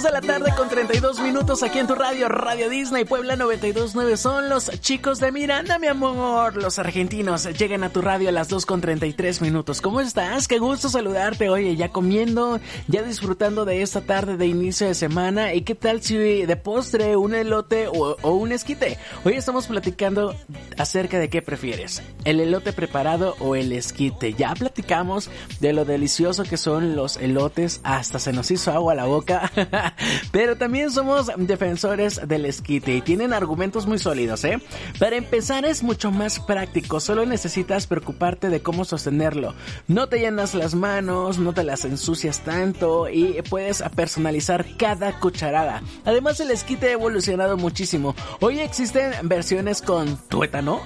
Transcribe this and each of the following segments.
de la tarde con 32 minutos aquí en tu radio, Radio Disney Puebla 92.9. Son los chicos de Miranda, mi amor. Los argentinos llegan a tu radio a las 2 con 33 minutos. ¿Cómo estás? Qué gusto saludarte. Oye, ya comiendo, ya disfrutando de esta tarde de inicio de semana. ¿Y qué tal si de postre un elote o un esquite? Hoy estamos platicando acerca de qué prefieres, el elote preparado o el esquite. Ya platicamos de lo delicioso que son los elotes, hasta se nos hizo agua a la boca. Pero también somos defensores del esquite y tienen argumentos muy sólidos, ¿eh? Para empezar, es mucho más práctico, solo necesitas preocuparte de cómo sostenerlo. No te llenas las manos, no te las ensucias tanto y puedes personalizar cada cucharada. Además, el esquite ha evolucionado muchísimo. Hoy existen versiones con tuétano,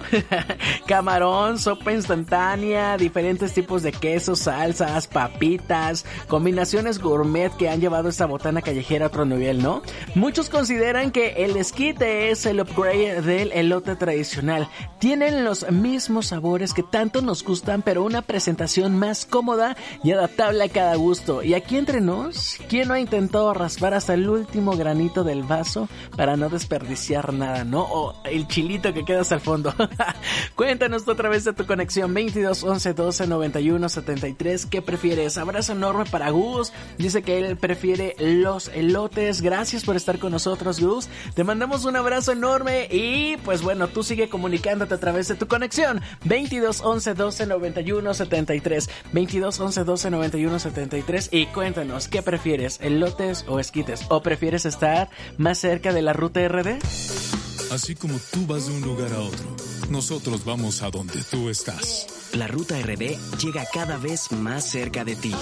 camarón, sopa instantánea, diferentes tipos de quesos, salsas, papitas, combinaciones gourmet que han llevado esta botana callejera a otro nivel, ¿no? Muchos consideran que el esquite es el upgrade del elote tradicional. Tienen los mismos sabores que tanto nos gustan, pero una presentación más cómoda y adaptable a cada gusto. Y aquí entre nos, ¿quién no ha intentado raspar hasta el último granito del vaso para no desperdiciar nada, no? O el chilito que queda hasta el fondo. Cuéntanos tú a través de tu conexión 22 11 12 91 73. ¿Qué prefieres? Abrazo enorme para Gus. Dice que él prefiere los elotes. Gracias por estar con nosotros, Gus. Te mandamos un abrazo enorme y pues bueno, tú sigue comunicándote a través de tu conexión 22 11 12 91 73, 22 11 12 91 73 y cuéntanos, ¿qué prefieres? ¿Elotes o esquites? ¿O prefieres estar más cerca de la ruta RD? Así como tú vas de un lugar a otro, nosotros vamos a donde tú estás. La ruta RD llega cada vez más cerca de ti.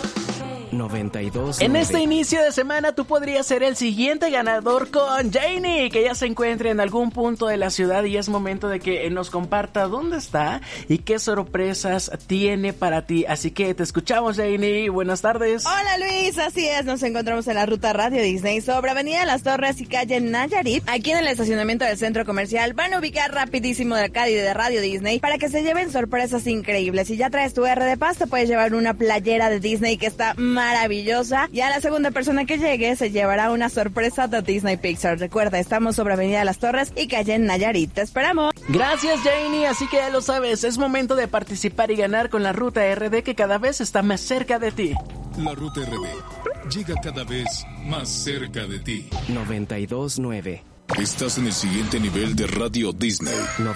92.9. En este inicio de semana tú podrías ser el siguiente ganador con Janie, que ya se encuentra en algún punto de la ciudad y es momento de que nos comparta dónde está y qué sorpresas tiene para ti. Así que te escuchamos, Janie. Buenas tardes. Hola, Luis. Así es, nos encontramos en la ruta Radio Disney sobre Avenida Las Torres y calle Nayarit. Aquí en el estacionamiento del centro comercial van a ubicar rapidísimo de acá y de Radio Disney para que se lleven sorpresas increíbles. Si ya traes tu RD Pass, te puedes llevar una playera de Disney que está maravillosa. Y a la segunda persona que llegue se llevará una sorpresa de Disney Pixar. Recuerda, estamos sobre Avenida Las Torres y calle Nayarit. Te esperamos. Gracias, Janie. Así que ya lo sabes, es momento de participar y ganar con la ruta RD que cada vez está más cerca de ti. La ruta RD llega cada vez más cerca de ti. 92.9. Estás en el siguiente nivel de Radio Disney.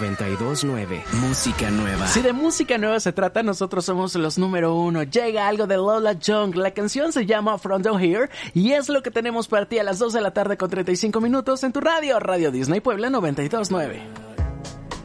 92.9. Música nueva. Si de música nueva se trata, nosotros somos los número uno. Llega algo de Lola Young. La canción se llama From Down Here y es lo que tenemos para ti a las 2 de la tarde con 35 minutos en tu radio, Radio Disney Puebla 92.9.